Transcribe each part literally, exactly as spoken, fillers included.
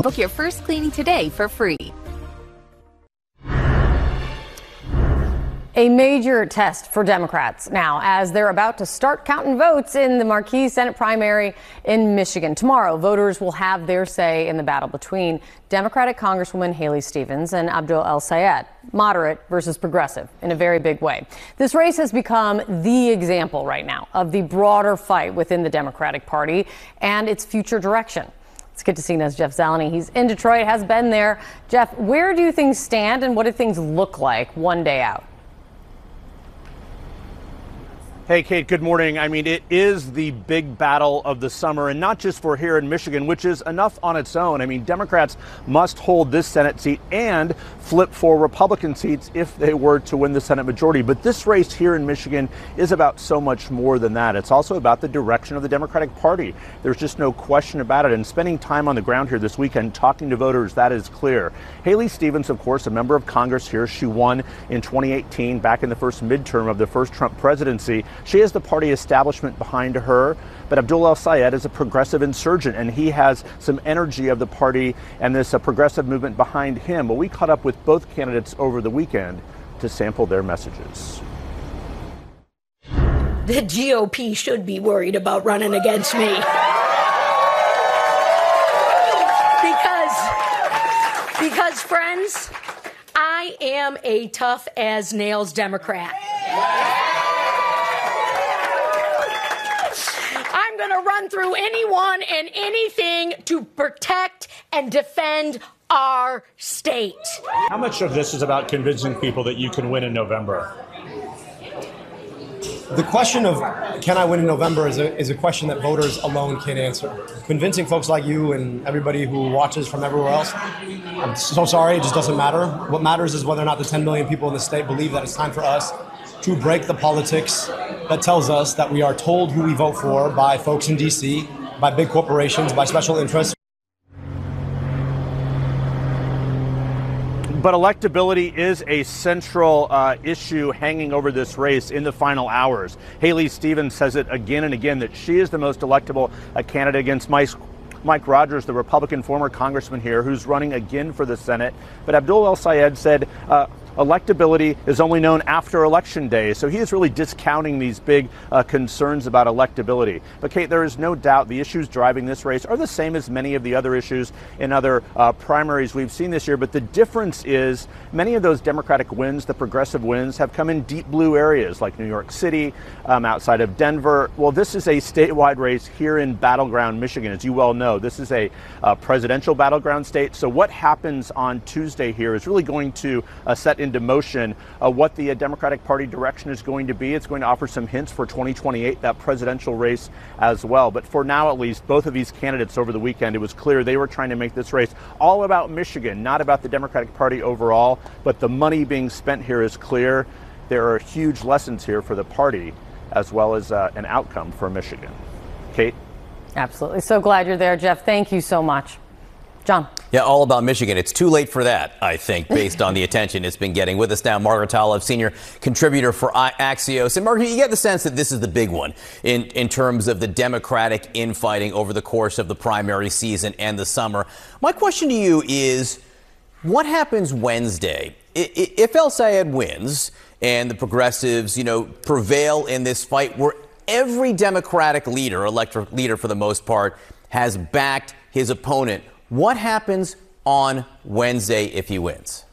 Book your first cleaning today for free. A major test for Democrats now as they're about to start counting votes in the marquee Senate primary in Michigan. Tomorrow, voters will have their say in the battle between Democratic Congresswoman Haley Stevens and Abdul El-Sayed, moderate versus progressive in a very big way. This race has become the example right now of the broader fight within the Democratic Party and its future direction. It's good to see us, Jeff Zeleny. He's in Detroit, has been there. Jeff, where do things stand and what do things look like one day out? Hey, Kate, good morning. I mean, it is the big battle of the summer, and not just for here in Michigan, which is enough on its own. I mean, Democrats must hold this Senate seat and flip for Republican seats if they were to win the Senate majority. But this race here in Michigan is about so much more than that. It's also about the direction of the Democratic Party. There's just no question about it. And spending time on the ground here this weekend talking to voters, that is clear. Haley Stevens, of course, a member of Congress here. She won in twenty eighteen, back in the first midterm of the first Trump presidency. She has the party establishment behind her, but Abdul El-Sayed is a progressive insurgent, and he has some energy of the party and this uh, progressive movement behind him. Well, we caught up with both candidates over the weekend to sample their messages. The G O P should be worried about running against me. Because, because, friends, I am a tough as nails Democrat. I'm going to run through anyone and anything to protect and defend our state. How much of this is about convincing people that you can win in November? The question of can I win in November is a, is a question that voters alone can answer. Convincing folks like you and everybody who watches from everywhere else, I'm so sorry, it just doesn't matter. What matters is whether or not the ten million people in the state believe that it's time for us to break the politics that tells us that we are told who we vote for by folks in D C, by big corporations, by special interests. But electability is a central uh, issue hanging over this race in the final hours. Haley Stevens says it again and again that she is the most electable uh, candidate against Mike, Mike Rogers, the Republican former congressman here, who's running again for the Senate. But Abdul El-Sayed said uh, electability is only known after Election Day. So he is really discounting these big uh, concerns about electability. But, Kate, there is no doubt the issues driving this race are the same as many of the other issues in other uh, primaries we've seen this year. But the difference is many of those Democratic wins, the progressive wins, have come in deep blue areas like New York City, um, outside of Denver. Well, this is a statewide race here in battleground Michigan, as you well know. This is a uh, presidential battleground state. So what happens on Tuesday here is really going to uh, set into motion uh, what the uh, Democratic Party direction is going to be. It's going to offer some hints for twenty twenty-eight, that presidential race as well. But for now, at least, both of these candidates over the weekend, it was clear they were trying to make this race all about Michigan, not about the Democratic Party overall. But the money being spent here is clear. There are huge lessons here for the party, as well as uh, an outcome for Michigan. Kate? Absolutely. So glad you're there, Jeff. Thank you so much. John. Yeah, all about Michigan. It's too late for that, I think, based on the attention it's been getting. With us now, Margaret Talev, senior contributor for Axios. And Margaret, you get the sense that this is the big one in, in terms of the Democratic infighting over the course of the primary season and the summer. My question to you is, what happens Wednesday? If El-Sayed wins and the progressives, you know, prevail in this fight where every Democratic leader, elected leader for the most part, has backed his opponent, what happens on Wednesday if he wins?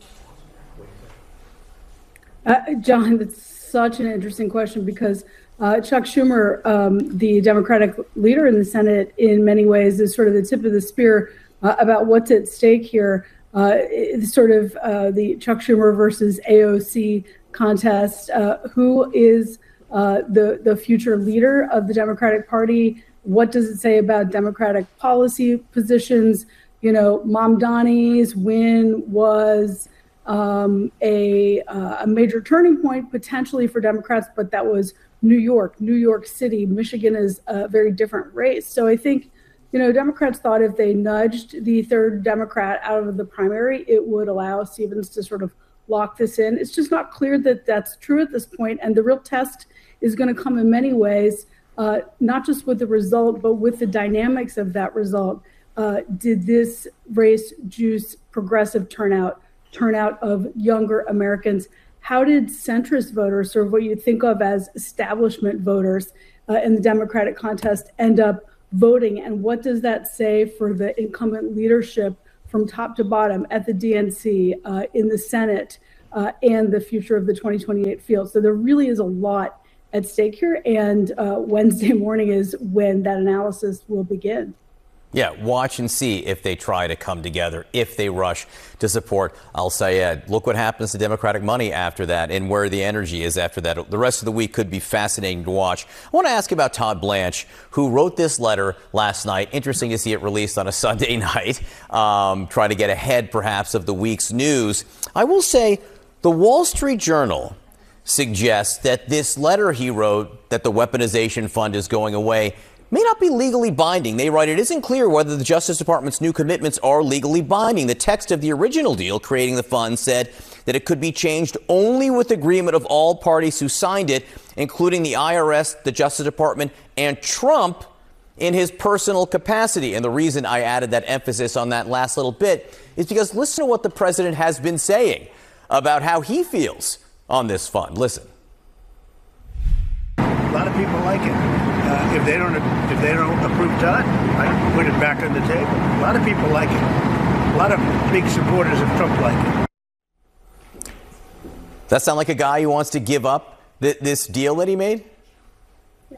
Uh, John, that's such an interesting question because uh, Chuck Schumer, um, the Democratic leader in the Senate, in many ways is sort of the tip of the spear uh, about what's at stake here. Uh, it's sort of uh, the Chuck Schumer versus A O C contest. Uh, who is uh, the, the future leader of the Democratic Party? What does it say about Democratic policy positions? You know, Mamdani's win was um, a, uh, a major turning point potentially for Democrats, but that was New York, New York City. Michigan is a very different race. So I think, you know, Democrats thought if they nudged the third Democrat out of the primary, it would allow Stevens to sort of lock this in. It's just not clear that that's true at this point. And the real test is going to come in many ways. Uh, not just with the result, but with the dynamics of that result. uh, did this race juice progressive turnout, turnout of younger Americans? How did centrist voters, sort of what you think of as establishment voters uh, in the Democratic contest, end up voting? And what does that say for the incumbent leadership from top to bottom at the D N C, uh, in the Senate, uh, and the future of the twenty twenty-eight field? So there really is a lot at stake here. And uh, Wednesday morning is when that analysis will begin. Yeah, watch and see if they try to come together, if they rush to support Al-Sayed. Look what happens to Democratic money after that and where the energy is after that. The rest of the week could be fascinating to watch. I want to ask about Todd Blanche, who wrote this letter last night. Interesting to see it released on a Sunday night, um, trying to get ahead perhaps of the week's news. I will say the Wall Street Journal suggests that this letter he wrote, that the weaponization fund is going away, may not be legally binding. They write, it isn't clear whether the Justice Department's new commitments are legally binding. The text of the original deal creating the fund said that it could be changed only with agreement of all parties who signed it, including the I R S, the Justice Department, and Trump in his personal capacity. And the reason I added that emphasis on that last little bit is because listen to what the president has been saying about how he feels on this fund. Listen. A lot of people like it. Uh, if they don't, if they don't approve Todd, I put it back on the table. A lot of people like it. A lot of big supporters of Trump like it. That sound like a guy who wants to give up th- this deal that he made? one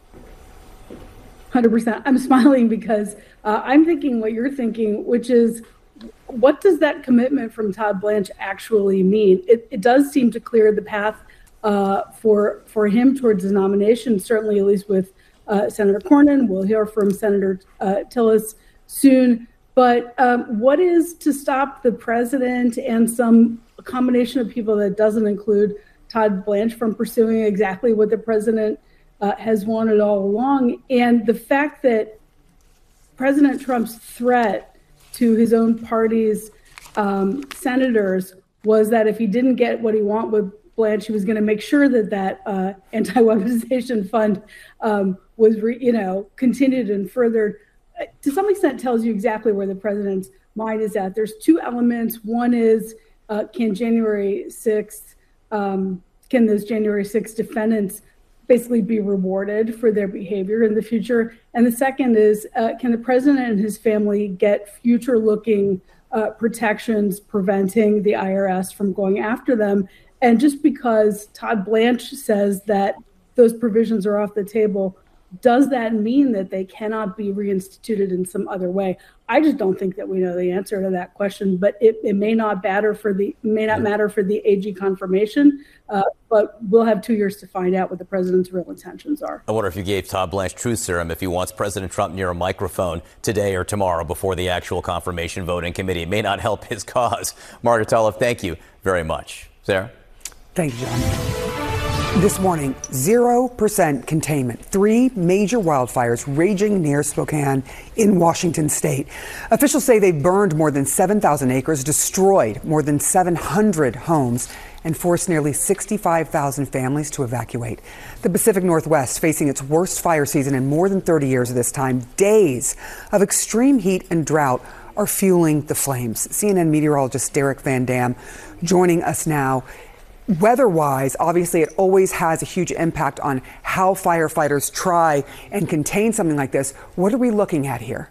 hundred percent. I'm smiling because uh, I'm thinking what you're thinking, which is, what does that commitment from Todd Blanche actually mean? It, it does seem to clear the path uh, for for him towards his nomination, certainly at least with uh, Senator Cornyn. We'll hear from Senator uh, Tillis soon. But um, what is to stop the president and some combination of people that doesn't include Todd Blanche from pursuing exactly what the president uh, has wanted all along? And the fact that President Trump's threat to his own party's um, senators was that if he didn't get what he wanted with Blanche, he was going to make sure that that uh, anti-weaponization fund um, was, re, you know, continued and furthered. Uh, to some extent, tells you exactly where the president's mind is at. There's two elements. One is, uh, can January sixth, um, can those January sixth defendants basically be rewarded for their behavior in the future? And the second is, uh, can the president and his family get future-looking uh, protections preventing the I R S from going after them? And just because Todd Blanche says that those provisions are off the table, does that mean that they cannot be reinstituted in some other way? I just don't think that we know the answer to that question, but it, it may not matter for the may not matter for the A G confirmation, uh, but we'll have two years to find out what the president's real intentions are. I wonder if you gave Todd Blanche truth serum if he wants President Trump near a microphone today or tomorrow before the actual confirmation vote in committee. It may not help his cause. Margaret Toloff, thank you very much. Sarah? Thank you, John. This morning, zero percent containment. Three major wildfires raging near Spokane in Washington state. Officials say they burned more than seven thousand acres, destroyed more than seven hundred homes, and forced nearly sixty-five thousand families to evacuate. The Pacific Northwest facing its worst fire season in more than thirty years at this time. Days of extreme heat and drought are fueling the flames. C N N meteorologist Derek Van Dam joining us now. Weather-wise, obviously, it always has a huge impact on how firefighters try and contain something like this. What are we looking at here?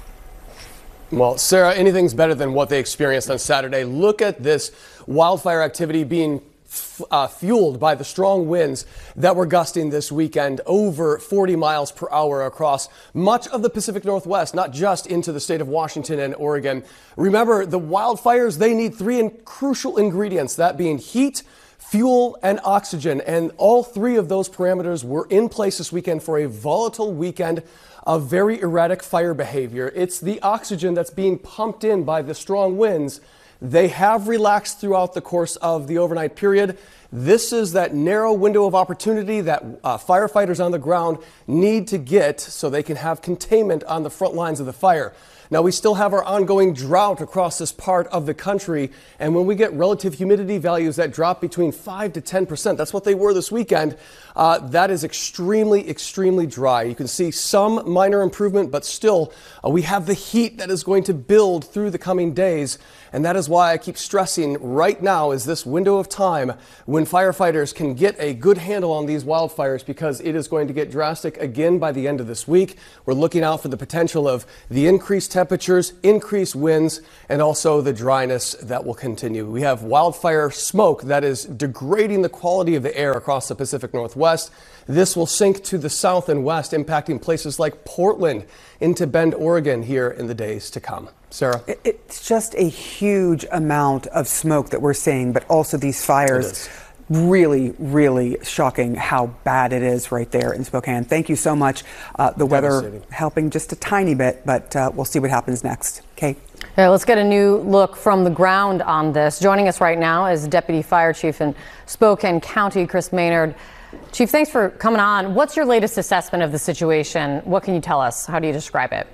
Well, Sarah, anything's better than what they experienced on Saturday. Look at this wildfire activity being f- uh, fueled by the strong winds that were gusting this weekend, over forty miles per hour across much of the Pacific Northwest, not just into the state of Washington and Oregon. Remember, the wildfires, they need three in- crucial ingredients, that being heat, fuel, and oxygen. And all three of those parameters were in place this weekend for a volatile weekend of very erratic fire behavior. It's the oxygen that's being pumped in by the strong winds They have relaxed throughout the course of the overnight period. This is that narrow window of opportunity that uh, firefighters on the ground need to get so they can have containment on the front lines of the fire. Now, we still have our ongoing drought across this part of the country, and when we get relative humidity values that drop between five to ten percent, that's what they were this weekend, uh, that is extremely, extremely dry. You can see some minor improvement, but still, uh, we have the heat that is going to build through the coming days, and that is why I keep stressing right now is this window of time when firefighters can get a good handle on these wildfires, because it is going to get drastic again by the end of this week. We're looking out for the potential of the increased temperatures, increased winds, and also the dryness that will continue. We have wildfire smoke that is degrading the quality of the air across the Pacific Northwest. This will sink to the south and west, impacting places like Portland into Bend, Oregon here in the days to come. Sarah? It's just a huge amount of smoke that we're seeing, but also these fires. Really, really shocking how bad it is right there in Spokane. Thank you so much. Uh, the weather helping just a tiny bit, but uh, we'll see what happens next. Kate? Yeah, let's get a new look from the ground on this. Joining us right now is Deputy Fire Chief in Spokane County, Chris Maynard. Chief, thanks for coming on. What's your latest assessment of the situation? What can you tell us? How do you describe it?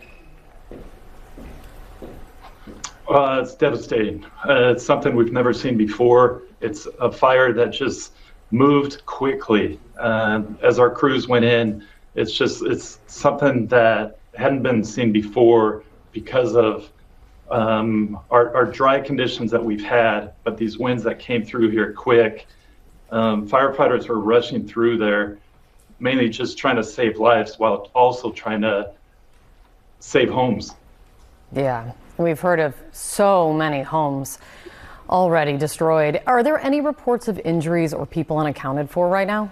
Uh, it's devastating. Uh, it's something we've never seen before. It's a fire that just moved quickly. Uh, as our crews went in, it's just, it's something that hadn't been seen before because of um, our, our dry conditions that we've had, but these winds that came through here quick. Um, firefighters were rushing through there, mainly just trying to save lives while also trying to save homes. Yeah. We've heard of so many homes already destroyed. Are there any reports of injuries or people unaccounted for right now?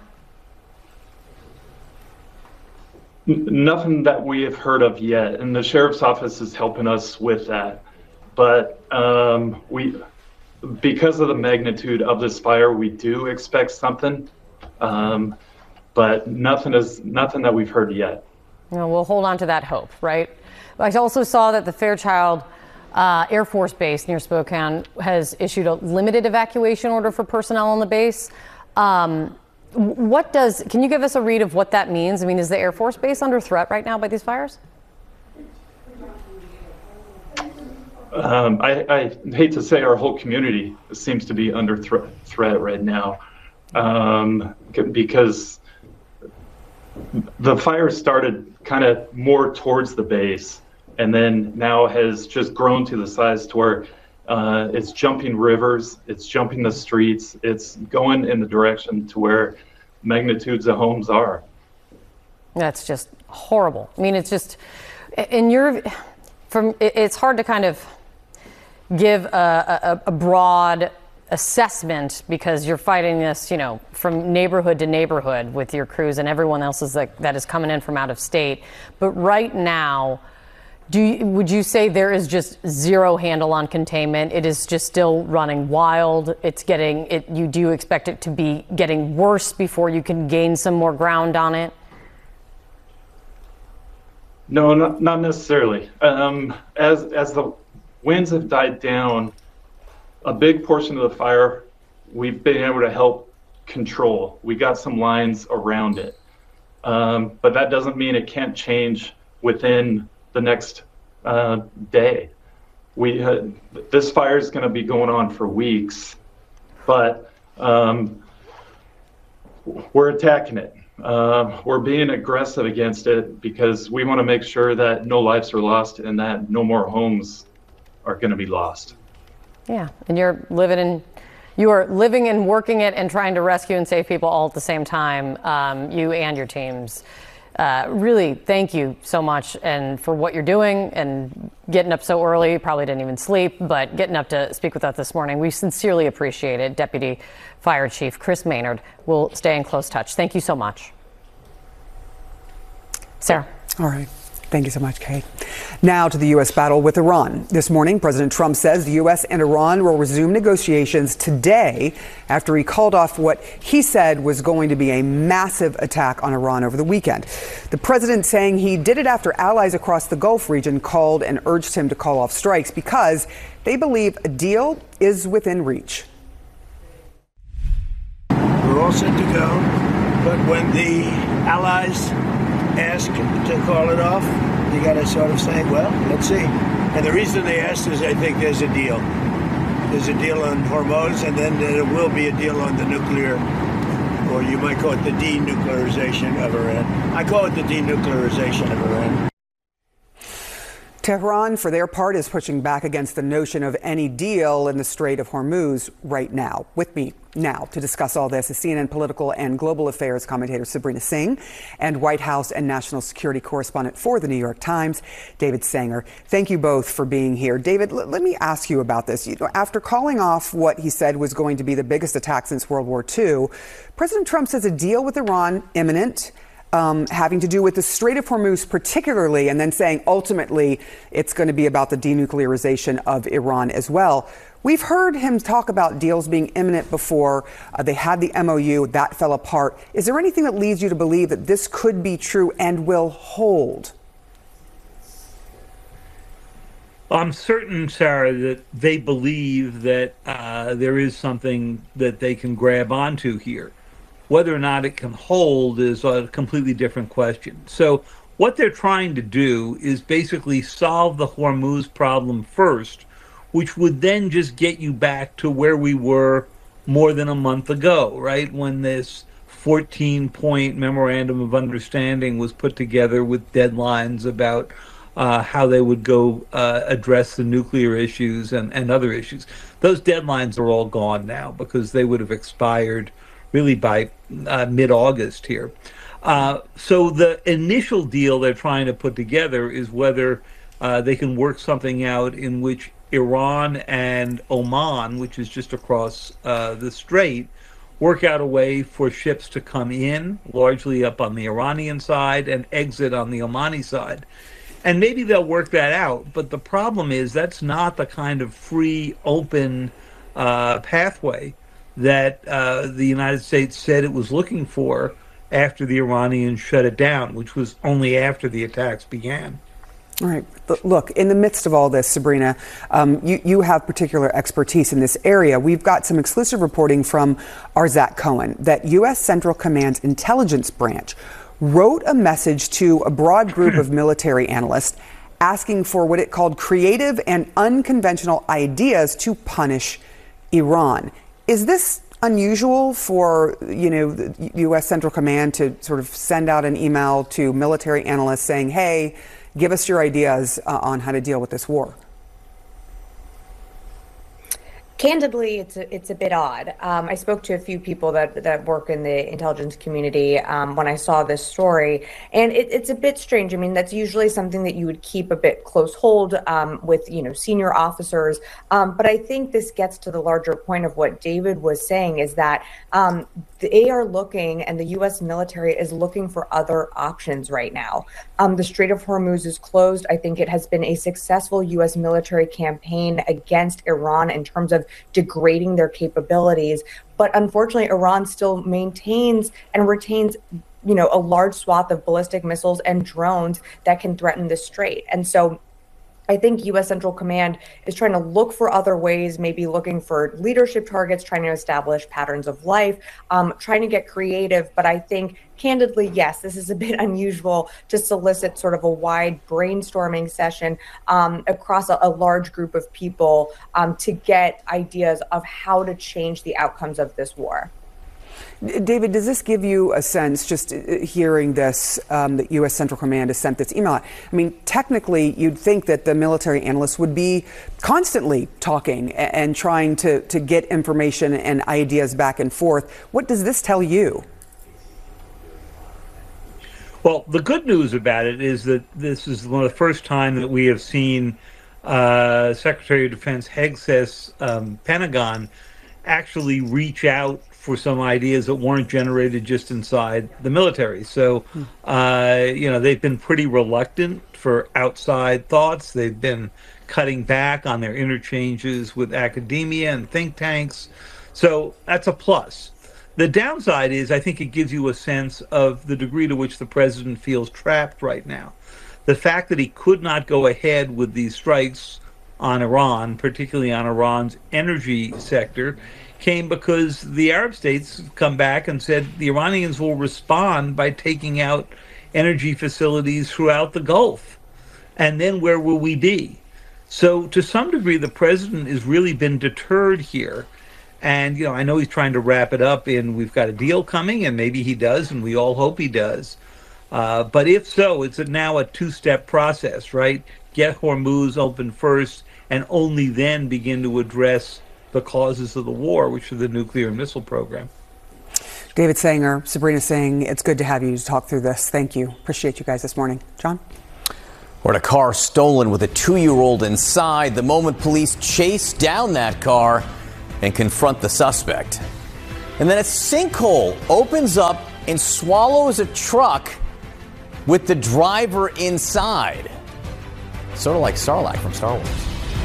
N- nothing that we have heard of yet, and the sheriff's office is helping us with that. But um, we, because of the magnitude of this fire, we do expect something, um, but nothing is nothing that we've heard yet. Well, we'll hold on to that hope, right? I also saw that the Fairchild uh, Air Force Base near Spokane has issued a limited evacuation order for personnel on the base. Um, what does, can you give us a read of what that means? I mean, is the Air Force Base under threat right now by these fires? Um, I, I hate to say our whole community seems to be under thre- threat right now um, because the fire started kind of more towards the base and then now has just grown to the size to where uh, it's jumping rivers, it's jumping the streets, it's going in the direction to where magnitudes of homes are. That's just horrible. I mean, it's just, in your, from, it's hard to kind of give a, a, a broad assessment because you're fighting this, you know, from neighborhood to neighborhood with your crews and everyone else is like, that is coming in from out of state. But right now, do you, would you say there is just zero handle on containment? It is just still running wild. It's getting it. You do expect it to be getting worse before you can gain some more ground on it? No, not, not necessarily. Um, as as the winds have died down, a big portion of the fire we've been able to help control. We got some lines around it, um, but that doesn't mean it can't change within the next uh, day. We uh, this fire is going to be going on for weeks, but um, we're attacking it. Uh, we're being aggressive against it because we want to make sure that no lives are lost and that no more homes are going to be lost. Yeah, and you're living in, you are living and working it and trying to rescue and save people all at the same time, um, you and your teams. Uh, really, thank you so much and for what you're doing and getting up so early. Probably didn't even sleep, but getting up to speak with us this morning. We sincerely appreciate it. Deputy Fire Chief Chris Maynard will stay in close touch. Thank you so much. Sarah. All right. Thank you so much, Kate. Now to the U S battle with Iran. This morning, President Trump says the U S and Iran will resume negotiations today after he called off what he said was going to be a massive attack on Iran over the weekend. The president saying he did it after allies across the Gulf region called and urged him to call off strikes because they believe a deal is within reach. We're all set to go, but when the allies ask to call it off, you got to sort of say, well, let's see. And the reason they asked is I think there's a deal. There's a deal on Hormuz, and then there will be a deal on the nuclear, or you might call it the denuclearization of Iran. I call it the denuclearization of Iran. Tehran, for their part, is pushing back against the notion of any deal in the Strait of Hormuz right now. With me now to discuss all this is C N N political and global affairs commentator Sabrina Singh and White House and national security correspondent for the New York Times, David Sanger. Thank you both for being here. David, l- let me ask you about this. You know, after calling off what he said was going to be the biggest attack since World War Two, President Trump says a deal with Iran imminent. Um, having to do with the Strait of Hormuz particularly, and then saying ultimately it's going to be about the denuclearization of Iran as well. We've heard him talk about deals being imminent before. Uh, they had the M O U. That fell apart. Is there anything that leads you to believe that this could be true and will hold? I'm certain, Sarah, that they believe that uh, there is something that they can grab onto here. Whether or not it can hold is a completely different question. So what they're trying to do is basically solve the Hormuz problem first, which would then just get you back to where we were more than a month ago, right? When this fourteen-point memorandum of understanding was put together with deadlines about uh, how they would go uh, address the nuclear issues and, and other issues. Those deadlines are all gone now because they would have expired really by uh, mid-August here. Uh, so the initial deal they're trying to put together is whether uh, they can work something out in which Iran and Oman, which is just across uh, the strait, work out a way for ships to come in, largely up on the Iranian side, and exit on the Omani side. And maybe they'll work that out, but the problem is that's not the kind of free, open uh, pathway that uh, the United States said it was looking for after the Iranians shut it down, which was only after the attacks began. All right. Look, in the midst of all this, Sabrina, um, you, you have particular expertise in this area. We've got some exclusive reporting from Arzat Cohen that U S Central Command's intelligence branch wrote a message to a broad group of military analysts asking for what it called creative and unconventional ideas to punish Iran. Is this unusual for, you know, the U S Central Command to sort of send out an email to military analysts saying, hey, give us your ideas uh, on how to deal with this war? Candidly, it's a, it's a bit odd. Um, I spoke to a few people that, that work in the intelligence community um, when I saw this story, and it, it's a bit strange. I mean, that's usually something that you would keep a bit close hold um, with, you know, senior officers. Um, but I think this gets to the larger point of what David was saying, is that um, they are looking, and the U S military is looking for other options right now. Um, the Strait of Hormuz is closed. I think it has been a successful U S military campaign against Iran in terms of degrading their capabilities. But unfortunately, Iran still maintains and retains, you know, a large swath of ballistic missiles and drones that can threaten the strait. And so I think U S Central Command is trying to look for other ways, maybe looking for leadership targets, trying to establish patterns of life, um, trying to get creative. But I think, candidly, yes, this is a bit unusual to solicit sort of a wide brainstorming session um, across a, a large group of people um, to get ideas of how to change the outcomes of this war. David, does this give you a sense, just hearing this, um, that U S Central Command has sent this email out? I mean, technically, you'd think that the military analysts would be constantly talking and, and trying to, to get information and ideas back and forth. What does this tell you? Well, the good news about it is that this is one of the first time that we have seen uh, Secretary of Defense Hegseth's um, Pentagon actually reach out for some ideas that weren't generated just inside the military. So, uh, you know, they've been pretty reluctant for outside thoughts. They've been cutting back on their interchanges with academia and think tanks. So that's a plus. The downside is I think it gives you a sense of the degree to which the president feels trapped right now. The fact that he could not go ahead with these strikes on Iran, particularly on Iran's energy sector, came because the Arab states come back and said the Iranians will respond by taking out energy facilities throughout the Gulf. And then where will we be? So to some degree, the president has really been deterred here. And, you know, I know he's trying to wrap it up in we've got a deal coming, and maybe he does, and we all hope he does. Uh, but if so, it's a, now a two-step process, right? Get Hormuz open first, and only then begin to address the causes of the war, which are the nuclear and missile program. David Sanger, Sabrina Singh, it's good to have you to talk through this. Thank you. Appreciate you guys this morning. John? We're in a car stolen with a two-year-old inside the moment police chase down that car and confront the suspect. And then a sinkhole opens up and swallows a truck with the driver inside. Sort of like Sarlacc from Star Wars.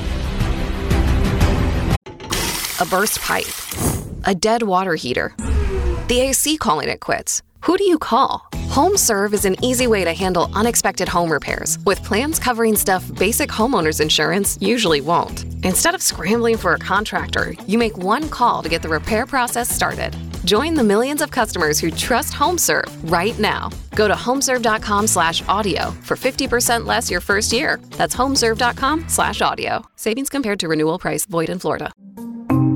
A burst pipe. A dead water heater. The A C calling it quits. Who do you call? HomeServe is an easy way to handle unexpected home repairs with plans covering stuff basic homeowners insurance usually won't. Instead of scrambling for a contractor, you make one call to get the repair process started. Join the millions of customers who trust HomeServe right now. Go to homeserve.com slash audio for fifty percent less your first year. That's homeserve.com slash audio. Savings compared to renewal price void in Florida.